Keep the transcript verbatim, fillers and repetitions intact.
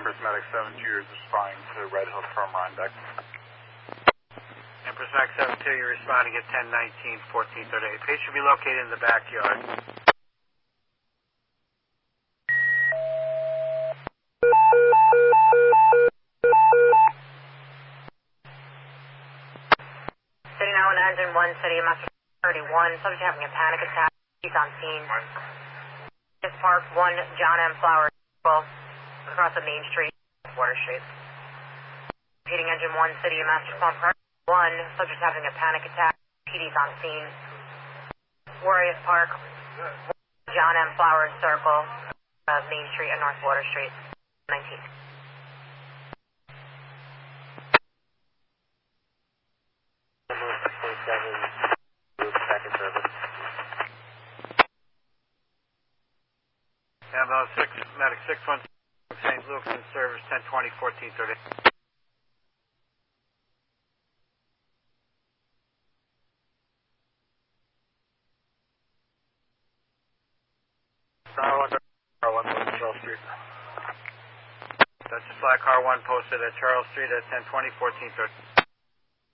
Empress Medic seven two, you're responding to Red Hook from Rhinebeck. Empress Medic seven two, you're responding at ten nineteen, fourteen thirty-eight. Patient should be located in the backyard. City now in engine one, City Master thirty-one, subject having a panic attack. He's on scene. Just Park one, John M. Flowers, across the Main Street, Water Street. Repeating engine one, City Master Pump one, subject having a panic attack. P D's on scene. Warriors Park, John M. Flowers Circle, uh, Main Street and North Water Street, nineteen. Ambo six, Medic six one, Saint Luke's in service, ten twenty, fourteen thirty. Car one, car one, Charles Street. That's a flat car one posted at Charles Street at ten twenty, fourteen thirty.